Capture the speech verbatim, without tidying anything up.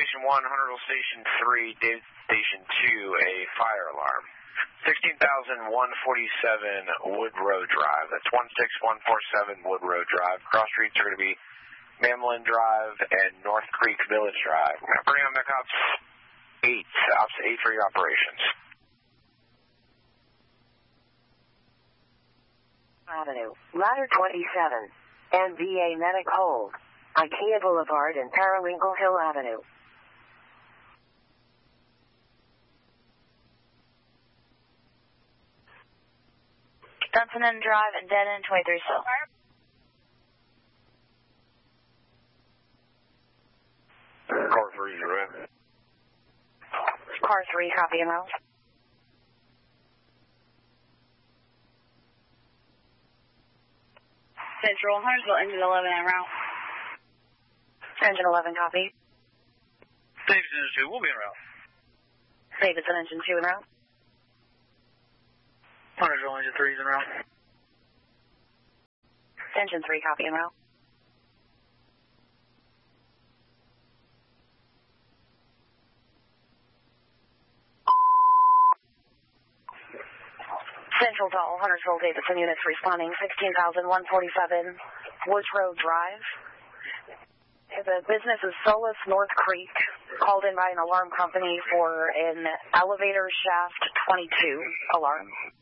Station one, Huntersville Station three, David Station two, a fire alarm. sixteen thousand one forty-seven Wood Road Drive. That's one six one four seven Wood Road Drive. Cross streets are going to be Mamlin Drive and North Creek Village Drive. We're going to bring on the cops eight. Ops eight for your operations. Avenue, Ladder twenty-seven, N B A Medic Hold, IKEA Boulevard and Periwinkle Hill Avenue. Dunson Drive and Dead End twenty-three still. Car three, you're in. Car three, copy and out. Central, Huntersville, engine eleven en route. Engine eleven, copy. Davidson engine two, we'll be en route. Davidson engine two en route. Huntersville engine three is en route. Engine three, copy en route. Central to all Huntersville Davidson units responding, sixteen thousand one forty-seven Woods Road Drive. The business is Solus North Creek, called in by an alarm company for an elevator shaft twenty-two alarm.